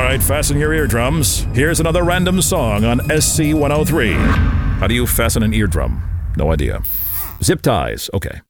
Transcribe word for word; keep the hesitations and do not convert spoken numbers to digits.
right, fasten your eardrums. Here's another random song on S C one oh three. How do you fasten an eardrum? No idea. Zip ties. Okay.